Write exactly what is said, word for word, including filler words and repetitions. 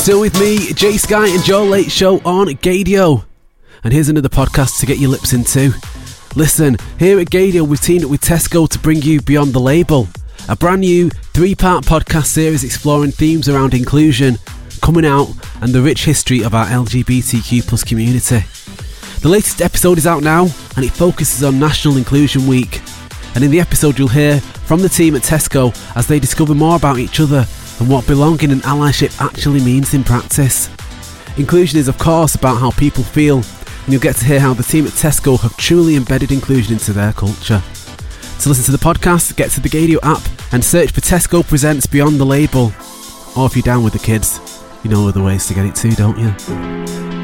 Still with me, Jay Sky and Joe Late Show on Gadio. And here's another podcast to get your lips into. Listen, here at Gadio we've teamed up with Tesco to bring you Beyond the Label, a brand new three-part podcast series exploring themes around inclusion, coming out and the rich history of our L G B T Q plus community. The latest episode is out now and it focuses on National Inclusion Week. And in the episode you'll hear from the team at Tesco as they discover more about each other and what belonging and allyship actually means in practice. Inclusion is of course about how people feel, and you'll get to hear how the team at Tesco have truly embedded inclusion into their culture. To listen to the podcast, get to the Gadio app and search for Tesco Presents Beyond the Label. Or if you're down with the kids, you know other ways to get it too, don't you?